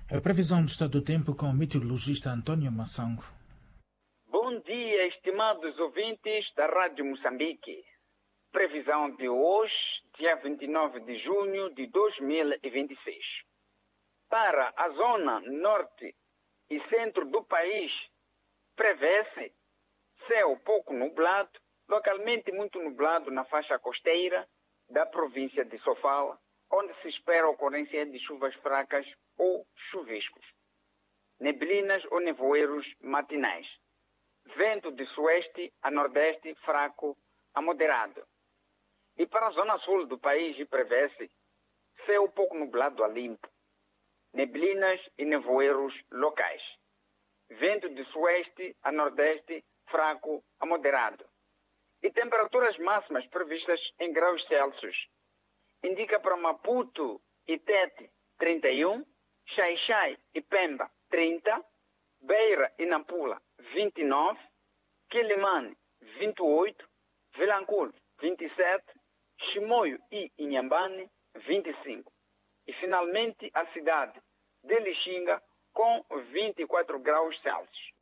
A previsão do estado do tempo com o meteorologista Antônio Massango. Bom dia, estimados ouvintes da Rádio Moçambique. Previsão de hoje, dia 29 de junho de 2026. Para a zona norte e centro do país, prevê-se céu pouco nublado, localmente muito nublado na faixa costeira da província de Sofala, onde se espera a ocorrência de chuvas fracas ou chuviscos, neblinas ou nevoeiros matinais. Vento de sueste a nordeste fraco a moderado. E para a zona sul do país prevê-se céu pouco nublado a limpo, neblinas e nevoeiros locais. Vento de sueste a nordeste fraco a moderado. E temperaturas máximas previstas em graus Celsius. Indica para Maputo e Tete 31, Xai-Xai e Pemba 30, Beira e Nampula 29, Quilimane 28, Vilanculo 27, Chimoio e Inhambane 25. E finalmente a cidade de Lixinga com 24 graus Celsius.